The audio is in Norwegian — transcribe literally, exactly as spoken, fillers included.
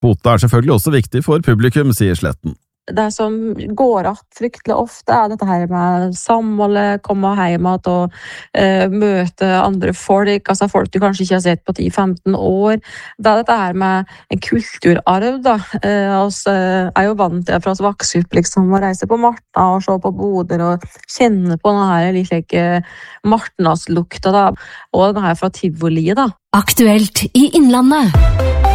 Bote er selvfølgelig også viktig for publikum, sier Sletten. Det som går att fryktelig ofte er dette her med samholdet, komme hjem og uh, møte andre folk, altså folk du kanskje ikke har sett på ti til femten år. Det er dette her med en kulturarv da. Uh, altså, er jo vant til fra oss vokser opp liksom, å reise på Martna og se på boder og kjenne på denne her litt like Martnas lukta da, og denne her fra Tivoli da. Aktuelt i Innlandet.